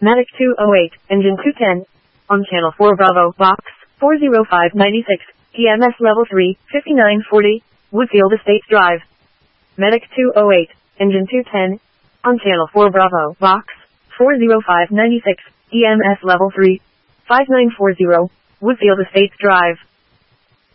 Medic 208, Engine 210. On Channel 4 Bravo, Box 40596, EMS Level 3, 5940, Woodfield Estates Drive. Medic 208, Engine 210. On Channel 4 Bravo, Box 40596, EMS Level 3, 5940, Woodfield Estates Drive.